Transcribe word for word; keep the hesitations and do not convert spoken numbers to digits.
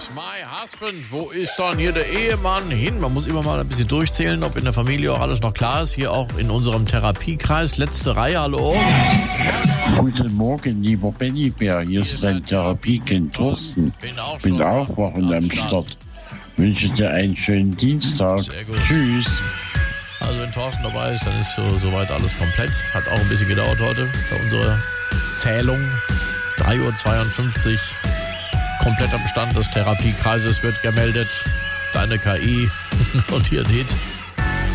my husband. Wo ist dann hier der Ehemann hin? Man muss immer mal ein bisschen durchzählen, ob in der Familie auch alles noch klar ist. Hier auch in unserem Therapiekreis. Letzte Reihe, hallo. Guten Morgen, lieber Bennybär. Hier ist dein Therapiekind Thorsten. Bin auch, Bin schon auch wach und am Start. Wünsche dir einen schönen Dienstag. Sehr gut. Tschüss. Also wenn Thorsten dabei ist, dann ist so soweit alles komplett. Hat auch ein bisschen gedauert heute bei unserer Zählung. drei Uhr zweiundfünfzig. Kompletter Bestand des Therapiekreises wird gemeldet. Deine K I und hier ein Hit.